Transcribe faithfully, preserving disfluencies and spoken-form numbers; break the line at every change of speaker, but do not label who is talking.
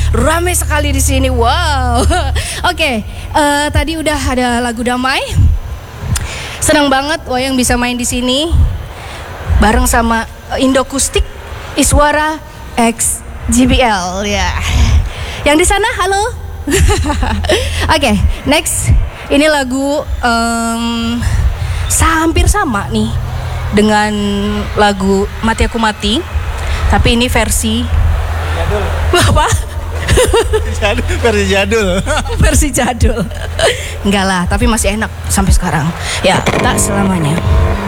Ramai sekali di sini. Wow. Oke, okay, uh, tadi udah ada lagu Damai. Senang banget Wayang bisa main di sini bareng sama Indokustik Iswara X J B L ya. Yang di sana halo. Oke, okay, next ini lagu um, hampir sama nih dengan lagu Mati Aku Mati, tapi ini versi
jadul.
Apa?
Jadul, versi jadul.
Versi jadul. Enggak lah, tapi masih enak sampai sekarang. Ya, tak selamanya.